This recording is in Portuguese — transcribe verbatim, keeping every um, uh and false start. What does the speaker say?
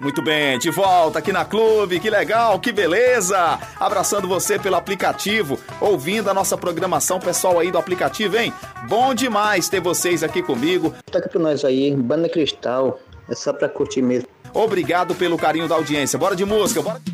Muito bem, de volta aqui na Clube, que legal, que beleza! Abraçando você pelo aplicativo, ouvindo a nossa programação, pessoal aí do aplicativo, hein? Bom demais ter vocês aqui comigo. Toca pra nós aí, Banda Cristal, é só pra curtir mesmo. Obrigado pelo carinho da audiência, bora de música, bora...